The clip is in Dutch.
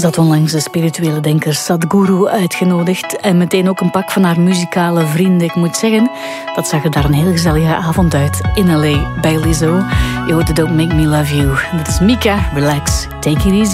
Ze had onlangs de spirituele denker Sadhguru uitgenodigd en meteen ook een pak van haar muzikale vrienden. Ik moet zeggen, dat zag er daar een heel gezellige avond uit in LA bij Lizzo. Je hoorde Don't Make Me Love You. Dit is Mika, relax, take it easy.